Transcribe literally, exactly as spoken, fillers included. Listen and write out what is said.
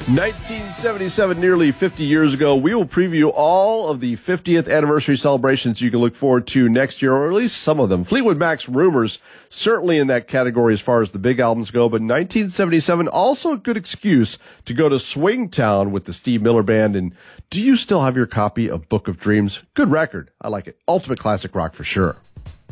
nineteen seventy-seven, nearly fifty years ago. We will preview all of the fiftieth anniversary celebrations you can look forward to next year, or at least some of them. Fleetwood Mac's Rumors, certainly in that category as far as the big albums go, but nineteen seventy-seven, also a good excuse to go to Swingtown with the Steve Miller Band. And do you still have your copy of Book of Dreams? Good record. I like it. Ultimate classic rock for sure.